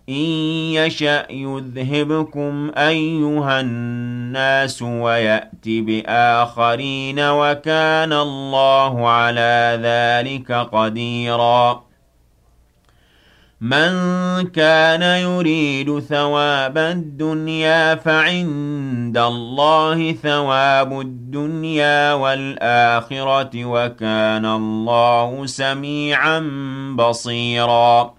إن يشأ يذهبكم أيها الناس ويأت بآخرين وكان الله على ذلك قديرا من كان يريد ثواب الدنيا فعند الله ثواب الدنيا والآخرة وكان الله سميعا بصيرا